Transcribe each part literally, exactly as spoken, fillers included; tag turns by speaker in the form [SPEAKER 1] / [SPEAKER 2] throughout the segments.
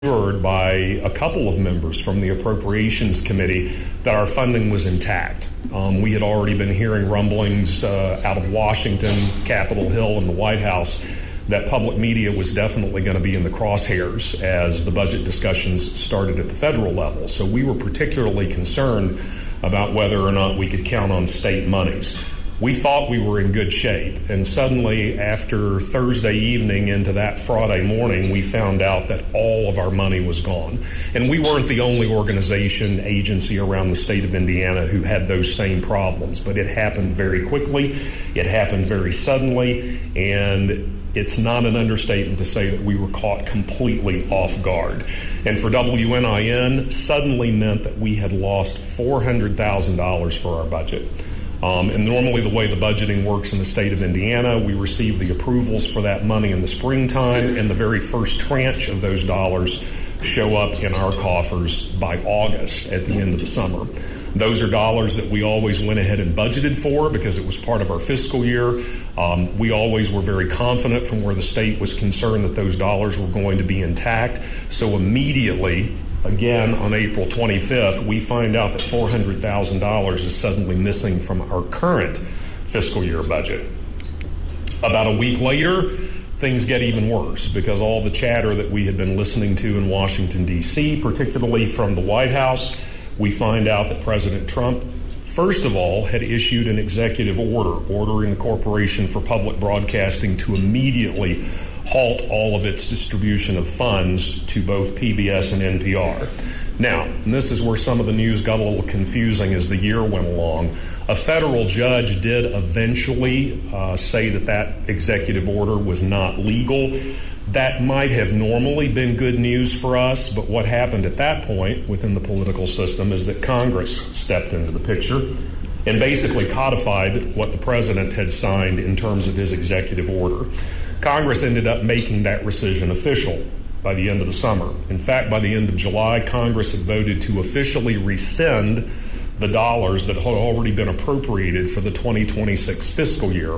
[SPEAKER 1] assured by a couple of members from the Appropriations Committee that our funding was intact. Um, we had already been hearing rumblings uh, out of Washington, Capitol Hill, and the White House that public media was definitely going to be in the crosshairs as the budget discussions started at the federal level. So we were particularly concerned about whether or not we could count on state monies. We thought we were in good shape, and suddenly after Thursday evening into that Friday morning, we found out that all of our money was gone. And we weren't the only organization, agency around the state of Indiana who had those same problems, but it happened very quickly, it happened very suddenly, and it's not an understatement to say that we were caught completely off guard. And for W N I N, suddenly meant that we had lost four hundred thousand dollars for our budget. Um, and normally the way the budgeting works in the state of Indiana, we receive the approvals for that money in the springtime, and the very first tranche of those dollars show up in our coffers by August at the end of the summer. Those are dollars that we always went ahead and budgeted for because it was part of our fiscal year. Um, we always were very confident from where the state was concerned that those dollars were going to be intact. So immediately, again, on April twenty-fifth, we find out that four hundred thousand dollars is suddenly missing from our current fiscal year budget. About a week later, things get even worse because all the chatter that we had been listening to in Washington, D C, particularly from the White House, we find out that President Trump, first of all, had issued an executive order ordering the Corporation for Public Broadcasting to immediately halt all of its distribution of funds to both P B S and N P R. Now, and this is where some of the news got a little confusing as the year went along. A federal judge did eventually uh, say that that executive order was not legal. That might have normally been good news for us, but what happened at that point within the political system is that Congress stepped into the picture and basically codified what the president had signed in terms of his executive order. Congress ended up making that rescission official by the end of the summer. In fact, by the end of July, Congress had voted to officially rescind the dollars that had already been appropriated for the twenty twenty-six fiscal year.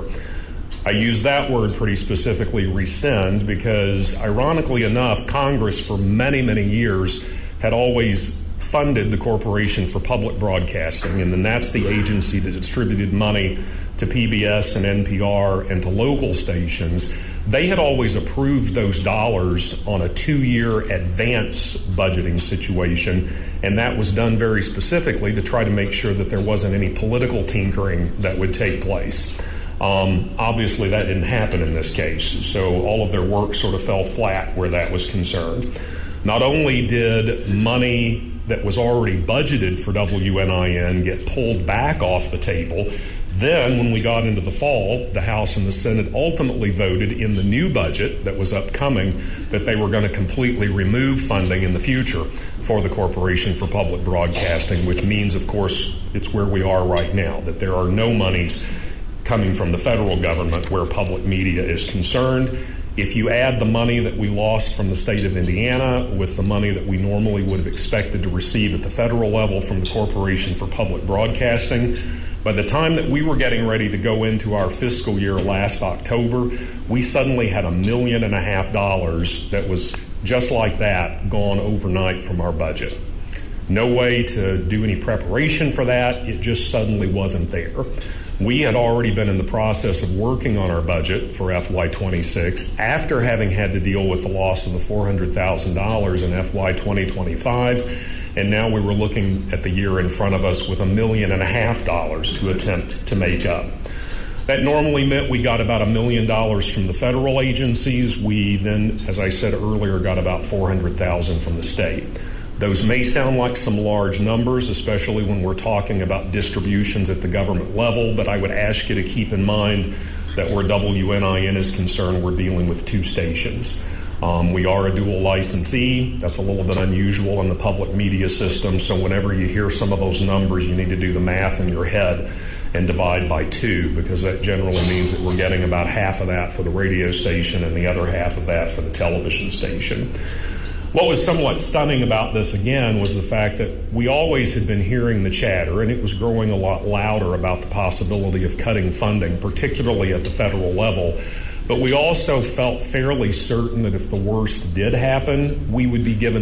[SPEAKER 1] I use that word pretty specifically, rescind, because ironically enough, Congress for many, many years had always funded the Corporation for Public Broadcasting, and then that's the agency that distributed money to P B S and N P R and to local stations. They had always approved those dollars on a two-year advance budgeting situation, and that was done very specifically to try to make sure that there wasn't any political tinkering that would take place. Um, obviously, that didn't happen in this case, so all of their work sort of fell flat where that was concerned. Not only did money that was already budgeted for W N I N get pulled back off the table, then when we got into the fall, the House and the Senate ultimately voted in the new budget that was upcoming that they were going to completely remove funding in the future for the Corporation for Public Broadcasting, which means, of course, it's where we are right now, that there are no monies coming from the federal government where public media is concerned. If you add the money that we lost from the state of Indiana with the money that we normally would have expected to receive at the federal level from the Corporation for Public Broadcasting, by the time that we were getting ready to go into our fiscal year last October, we suddenly had a million and a half dollars that was just like that gone overnight from our budget. No way to do any preparation for that. It just suddenly wasn't there. We had already been in the process of working on our budget for F Y twenty-six after having had to deal with the loss of the four hundred thousand dollars in F Y twenty twenty-five, and now we were looking at the year in front of us with a million and a half dollars to attempt to make up. That normally meant we got about a million dollars from the federal agencies. We then, as I said earlier, got about four hundred thousand dollars from the state. Those may sound like some large numbers, especially when we're talking about distributions at the government level, but I would ask you to keep in mind that where W N I N is concerned, we're dealing with two stations. Um, we are a dual licensee. That's a little bit unusual in the public media system, so whenever you hear some of those numbers, you need to do the math in your head and divide by two, because that generally means that we're getting about half of that for the radio station and the other half of that for the television station. What was somewhat stunning about this, again, was the fact that we always had been hearing the chatter, and it was growing a lot louder about the possibility of cutting funding, particularly at the federal level, But we also felt fairly certain that if the worst did happen, we would be given